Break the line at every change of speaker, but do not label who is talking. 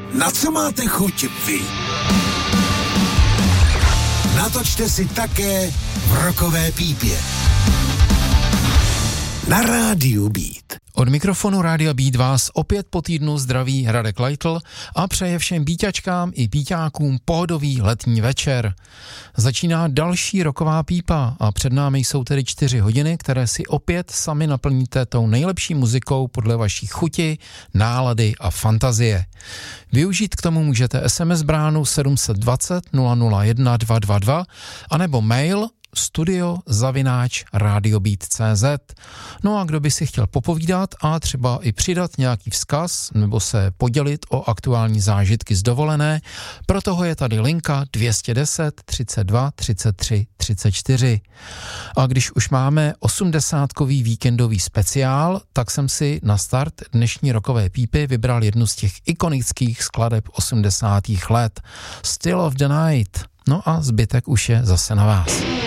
Na co máte chuť vy? Natočte si také v Rockové pípě. Na Rádiu Beat.
Od mikrofonu Rádia Beat vás opět po týdnu zdraví Radek Leitl a přeje všem bíťačkám i bíťákům pohodový letní večer. Začíná další Rocková pípa a před námi jsou tedy 4 hodiny, které si opět sami naplníte tou nejlepší muzikou podle vaší chuti, nálady a fantazie. Využít k tomu můžete SMS bránu 720 001 222 anebo mail studio@radiobeat.cz. No a kdo by si chtěl popovídat a třeba i přidat nějaký vzkaz nebo se podělit o aktuální zážitky z dovolené, pro toho je tady linka 210 32 33 34. A když už máme 80kový víkendový speciál, tak jsem si na start dnešní Rockové pípy vybral jednu z těch ikonických skladeb 80. let. Still of the Night. No a zbytek už je zase na vás.